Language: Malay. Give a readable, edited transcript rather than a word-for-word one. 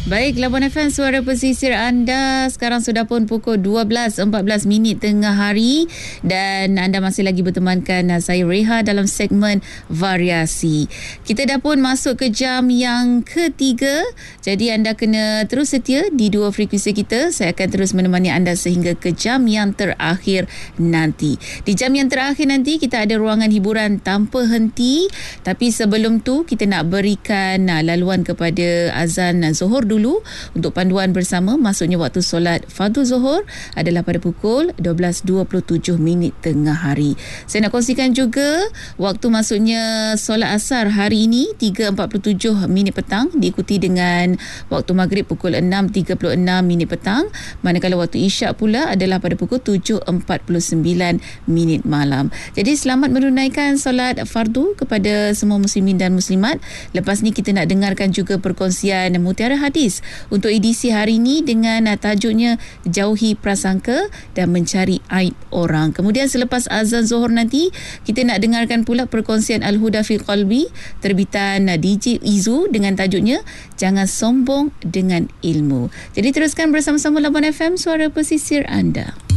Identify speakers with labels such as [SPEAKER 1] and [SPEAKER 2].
[SPEAKER 1] Baik, Labuan FM, suara pesisir anda. Sekarang sudah pun pukul 12.14 tengah hari dan anda masih lagi bertemankan saya Reha dalam segmen variasi. Kita dah pun masuk ke jam yang ketiga. Jadi anda kena terus setia di dua frekuensi kita. Saya akan terus menemani anda sehingga ke jam yang terakhir nanti. Di jam yang terakhir nanti kita ada ruangan hiburan tanpa henti. Tapi sebelum tu kita nak berikan laluan kepada azan Zuhur dulu untuk panduan bersama. Maksudnya waktu solat fardu Zuhur adalah pada pukul 12.27 tengah hari. Saya nak kongsikan juga waktu masuknya solat asar hari ini 3.47 petang, diikuti dengan waktu maghrib pukul 6.36 petang, manakala waktu isyak pula adalah pada pukul 7.49 malam. Jadi selamat menunaikan solat fardu kepada semua muslimin dan muslimat. Lepas ni kita nak dengarkan juga perkongsian Mutiara Hadis untuk edisi hari ini dengan tajuknya Jauhi Prasangka dan Mencari Aib Orang. Kemudian selepas azan Zuhur nanti kita nak dengarkan pula perkongsian Al-Huda fi Qalbi terbitan DJ Izu dengan tajuknya Jangan Sombong dengan Ilmu. Jadi teruskan bersama-sama Labuan FM, suara pesisir anda.